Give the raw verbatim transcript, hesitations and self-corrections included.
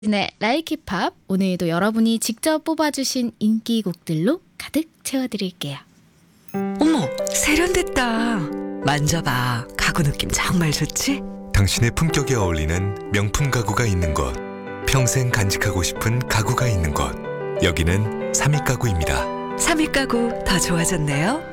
네, 라이키팝 오늘도 여러분이 직접 뽑아주신 인기곡들로 가득 채워드릴게요. 어머, 세련됐다. 만져봐. 가구 느낌 정말 좋지? 당신의 품격에 어울리는 명품 가구가 있는 곳, 평생 간직하고 싶은 가구가 있는 곳, 여기는 삼익 가구입니다. 삼익 가구 더 좋아졌네요.